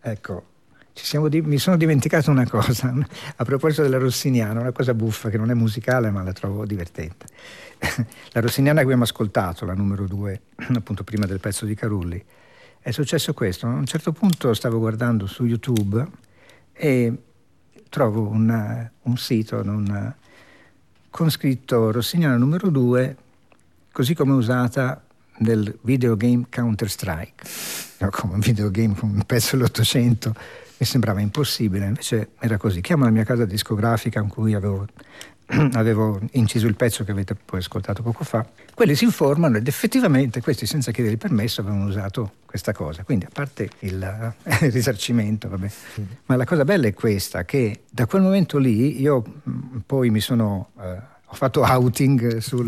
Ecco, mi sono dimenticato una cosa, a proposito della Rossiniana, una cosa buffa che non è musicale ma la trovo divertente. La Rossiniana che abbiamo ascoltato, la numero 2, appunto prima del pezzo di Carulli, è successo questo. A un certo punto stavo guardando su YouTube e trovo un sito con scritto Rossiniana numero 2, così come usata nel videogame Counter-Strike. No, come un videogame con un pezzo dell'Ottocento mi sembrava impossibile, invece era così. Chiamo la mia casa discografica in cui avevo inciso il pezzo che avete poi ascoltato poco fa. Quelli si informano ed effettivamente questi, senza chiedere il permesso, avevano usato questa cosa. Quindi, a parte il risarcimento, vabbè. Ma la cosa bella è questa, che da quel momento lì io poi ho fatto outing sul